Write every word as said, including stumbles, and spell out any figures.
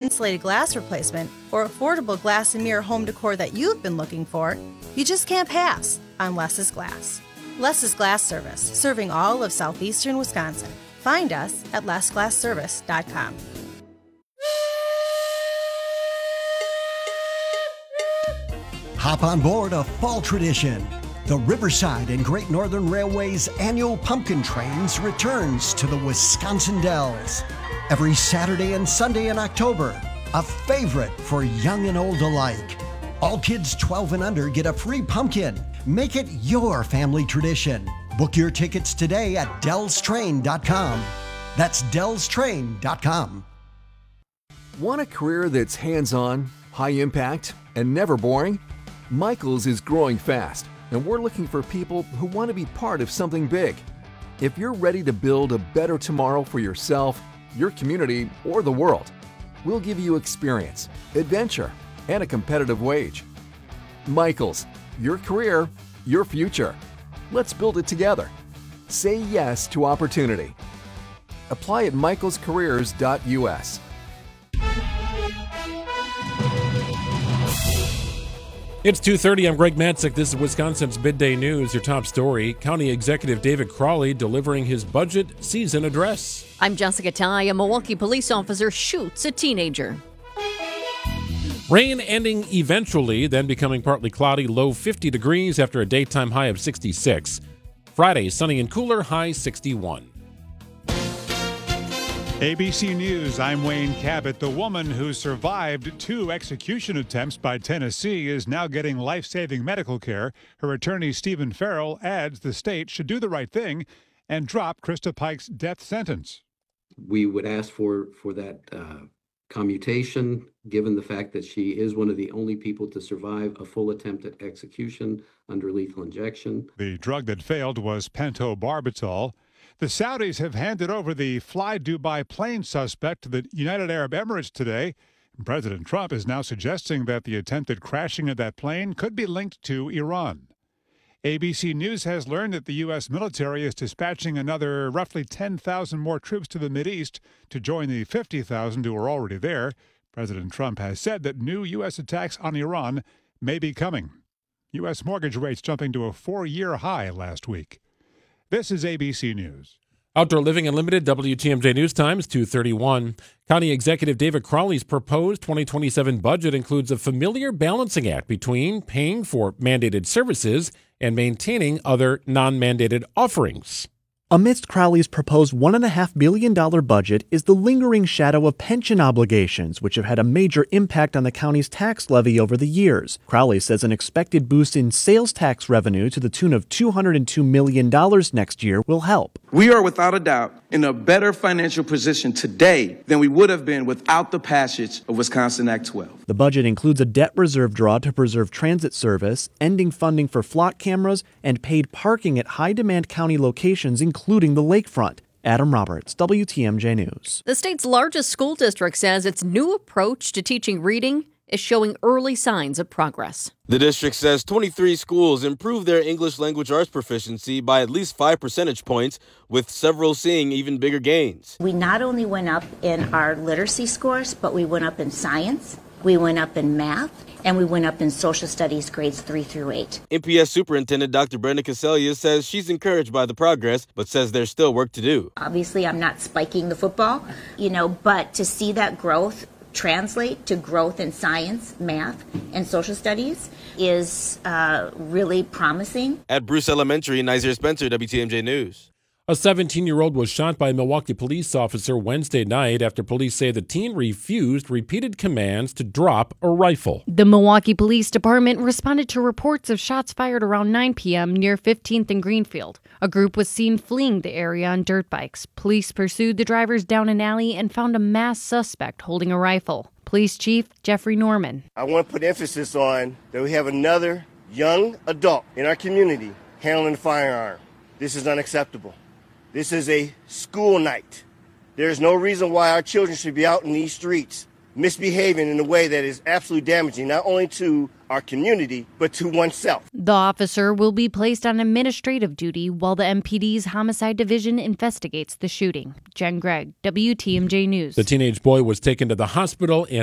insulated glass replacement, or affordable glass and mirror home decor that you've been looking for, you just can't pass on Less's Glass. Less's Glass Service, serving all of southeastern Wisconsin. Find us at less glass service dot com. Hop on board a fall tradition. The Riverside and Great Northern Railway's annual Pumpkin Trains returns to the Wisconsin Dells. Every Saturday and Sunday in October, a favorite for young and old alike. All kids twelve and under get a free pumpkin. Make it your family tradition. Book your tickets today at dells train dot com. That's dells train dot com. Want a career that's hands-on, high impact, and never boring? Michaels is growing fast, and we're looking for people who want to be part of something big. If you're ready to build a better tomorrow for yourself, your community, or the world, we'll give you experience, adventure, and a competitive wage. Michaels, your career, your future. Let's build it together. Say yes to opportunity. Apply at michaels careers dot u s. It's two thirty. I'm Greg Matzik. This is Wisconsin's Midday News. Your top story, County Executive David Crowley delivering his budget season address. I'm Jessica Ty. A Milwaukee police officer shoots a teenager. Rain ending eventually, then becoming partly cloudy, low fifty degrees after a daytime high of sixty-six. Friday, sunny and cooler, high sixty-one. A B C News, I'm Wayne Cabot. The woman who survived two execution attempts by Tennessee is now getting life-saving medical care. Her attorney, Stephen Farrell, adds the state should do the right thing and drop Krista Pike's death sentence. We would ask for, for that uh, commutation, given the fact that she is one of the only people to survive a full attempt at execution under lethal injection. The drug that failed was pentobarbital. The Saudis have handed over the Fly Dubai plane suspect to the United Arab Emirates today. President Trump is now suggesting that the attempted crashing of that plane could be linked to Iran. A B C News has learned that the U S military is dispatching another roughly ten thousand more troops to the Mideast to join the fifty thousand who are already there. President Trump has said that new U S attacks on Iran may be coming. U S mortgage rates jumping to a four-year high last week. This is A B C News. Outdoor Living Unlimited, W T M J News Times, two thirty-one. County Executive David Crowley's proposed twenty twenty-seven budget includes a familiar balancing act between paying for mandated services and maintaining other non-mandated offerings. Amidst Crowley's proposed one point five billion dollars budget is the lingering shadow of pension obligations, which have had a major impact on the county's tax levy over the years. Crowley says an expected boost in sales tax revenue to the tune of two hundred two million dollars next year will help. We are without a doubt in a better financial position today than we would have been without the passage of Wisconsin Act twelve. The budget includes a debt reserve draw to preserve transit service, ending funding for flock cameras, and paid parking at high-demand county locations, including the lakefront. Adam Roberts, W T M J News. The state's largest school district says its new approach to teaching reading is showing early signs of progress. The district says twenty-three schools improved their English language arts proficiency by at least five percentage points, with several seeing even bigger gains. We not only went up in our literacy scores, but we went up in science, we went up in math, and we went up in social studies grades three through eight. N P S Superintendent Doctor Brenda Casellia says she's encouraged by the progress, but says there's still work to do. Obviously, I'm not spiking the football, you know, but to see that growth translate to growth in science, math, and social studies is uh, really promising. At Bruce Elementary, Nizer Spencer, W T M J News. A seventeen-year-old was shot by a Milwaukee police officer Wednesday night after police say the teen refused repeated commands to drop a rifle. The Milwaukee Police Department responded to reports of shots fired around nine p.m. near fifteenth and Greenfield. A group was seen fleeing the area on dirt bikes. Police pursued the drivers down an alley and found a masked suspect holding a rifle. Police Chief Jeffrey Norman. I want to put emphasis on that we have another young adult in our community handling a firearm. This is unacceptable. This is a school night. There is no reason why our children should be out in these streets misbehaving in a way that is absolutely damaging, not only to our community, but to oneself. The officer will be placed on administrative duty while the M P D's Homicide Division investigates the shooting. Jen Gregg, W T M J News. The teenage boy was taken to the hospital and